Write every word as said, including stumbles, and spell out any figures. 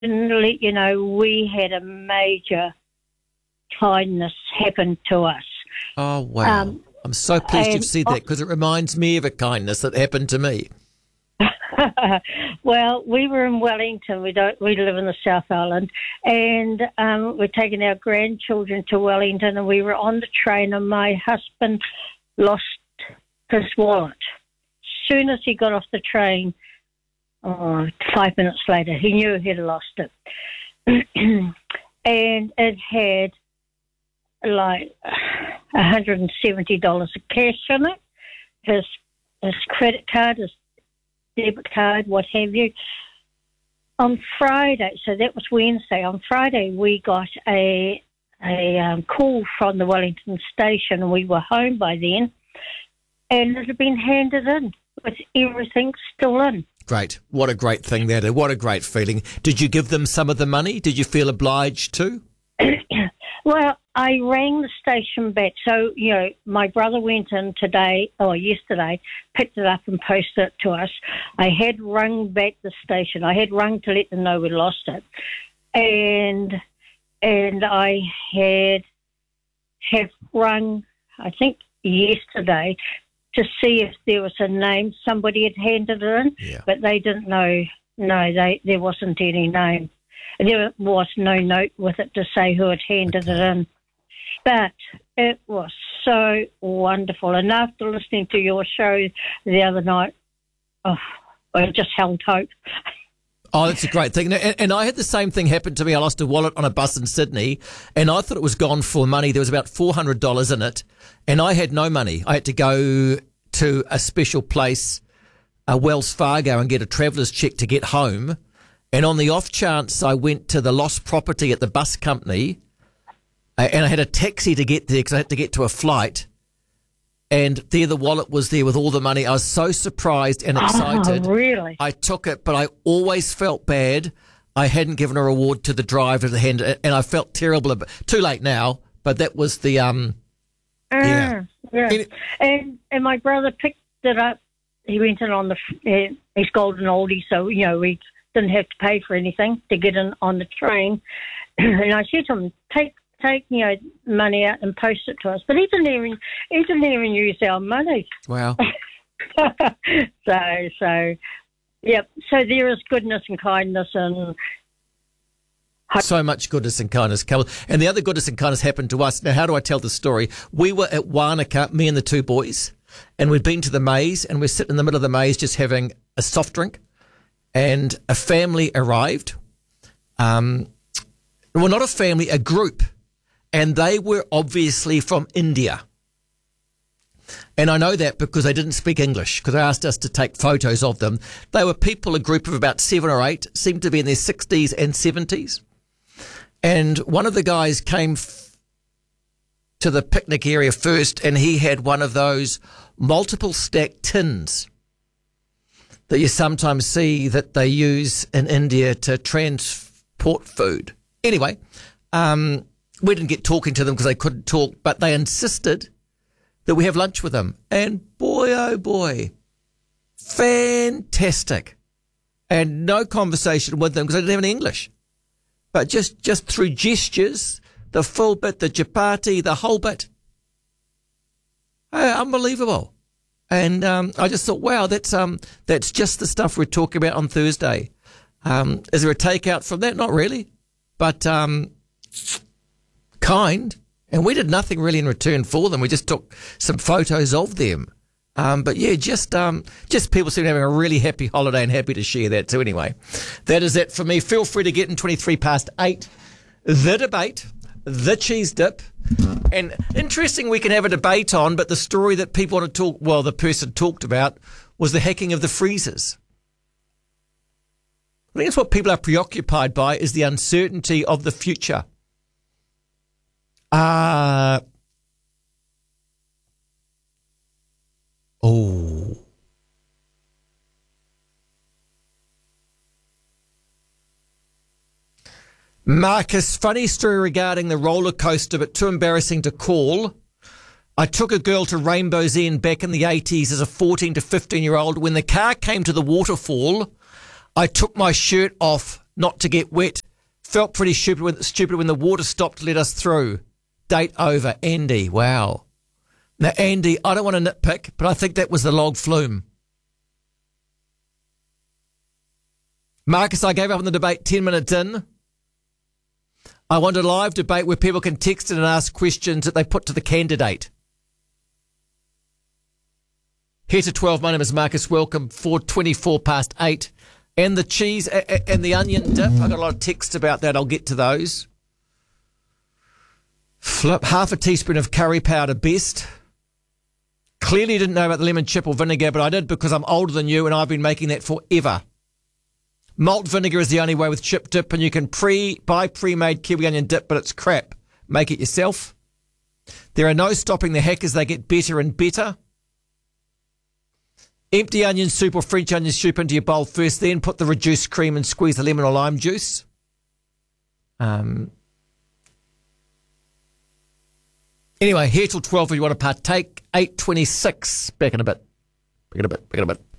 let you know we had a major kindness happen to us. Oh, wow. Um, I'm so pleased you've said that because it reminds me of a kindness that happened to me. Well, we were in Wellington. We don't. We live in the South Island, and um, we're taking our grandchildren to Wellington, and we were on the train, and my husband lost his wallet. As soon as he got off the train, oh, five minutes later, he knew he'd lost it. And it had like one hundred seventy dollars of cash in it, his, his credit card, his debit card, what have you. On Friday, so that was Wednesday, on Friday we got a, a um, call from the Wellington station, and we were home by then, and it had been handed in with everything still in. Great. What a great thing that is. What a great feeling. Did you give them some of the money? Did you feel obliged to? Well, I rang the station back. So, you know, my brother went in today, or yesterday, picked it up and posted it to us. I had rung back the station. I had rung to let them know we lost it. And and I had have rung, I think, yesterday to see if there was a name somebody had handed it in, yeah. But they didn't know. No, they there wasn't any name. There was no note with it to say who had handed okay. it in. But it was so wonderful. And after listening to your show the other night, oh, I just held hope. Oh, that's a great thing. And, and I had the same thing happen to me. I lost a wallet on a bus in Sydney, and I thought it was gone for money. There was about four hundred dollars in it, and I had no money. I had to go to a special place, a Wells Fargo, and get a traveller's check to get home. And on the off chance, I went to the lost property at the bus company, uh, and I had a taxi to get there because I had to get to a flight. And there the wallet was there with all the money. I was so surprised and excited. Oh, really? I took it, but I always felt bad. I hadn't given a reward to the driver of the hand, and I felt terrible. About, too late now, but that was the... um. Uh, yeah. yeah. And, and my brother picked it up. He went in on the... Uh, he's golden oldie, so, you know, we... didn't have to pay for anything to get in on the train. And I said to him, take, take, you know, money out and post it to us. But he didn't even, he didn't even use our money. Wow. so, so, yep. So there is goodness and kindness and... So much goodness and kindness, Carol. And the other goodness and kindness happened to us. Now, how do I tell the story? We were at Wanaka, me and the two boys, and we'd been to the maze, and we're sitting in the middle of the maze just having a soft drink. And a family arrived. Um, well, not a family, a group. And they were obviously from India. And I know that because they didn't speak English, because they asked us to take photos of them. They were people, a group of about seven or eight, seemed to be in their sixties and seventies. And one of the guys came f- to the picnic area first, and he had one of those multiple stacked tins that you sometimes see that they use in India to transport food. Anyway, um, we didn't get talking to them because they couldn't talk, but they insisted that we have lunch with them. And boy, oh boy, fantastic. And no conversation with them because they didn't have any English. But just, just through gestures, the full bit, the chapati, the whole bit. Hey, unbelievable. And um, I just thought, wow, that's um, that's just the stuff we're talking about on Thursday. Um, is there a takeout from that? Not really, but um, kind. And we did nothing really in return for them. We just took some photos of them. Um, but yeah, just um, just people seem to be having a really happy holiday and happy to share that too. Anyway, that is it for me. Feel free to get in twenty-three past eight. The debate, the cheese dip. And interesting, we can have a debate on, but the story that people want to talk, well, the person talked about was the hacking of the freezers. I think that's what people are preoccupied by, is the uncertainty of the future. Uh, oh. Marcus, funny story regarding the roller coaster, but too embarrassing to call. I took a girl to Rainbow's End back in the eighties as a fourteen to fifteen year old. When the car came to the waterfall, I took my shirt off not to get wet. Felt pretty stupid when, stupid when the water stopped to let us through. Date over. Andy, wow. Now, Andy, I don't want to nitpick, but I think that was the log flume. Marcus, I gave up on the debate ten minutes in. I want a live debate where people can text in and ask questions that they put to the candidate. Here to twelve, my name is Marcus. Welcome for twenty-four past eight. And the cheese and the onion dip. I got a lot of text about that. I'll get to those. Flip half a teaspoon of curry powder best. Clearly didn't know about the lemon chip or vinegar, but I did because I'm older than you and I've been making that forever. Malt vinegar is the only way with chip dip, and you can pre buy pre-made kiwi onion dip, but it's crap. Make it yourself. There are no stopping the hackers. They get better and better. Empty onion soup or French onion soup into your bowl first, then put the reduced cream and squeeze the lemon or lime juice. Um. Anyway, here till twelve if you want to partake. eight twenty-six. Back in a bit. Back in a bit. Back in a bit.